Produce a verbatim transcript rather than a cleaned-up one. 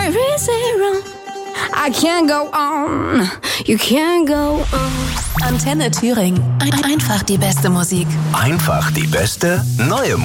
Where is it wrong? I can't go on, you can't go on. Antenne Thüringen. Ein- Einfach die beste Musik. Einfach die beste neue Musik.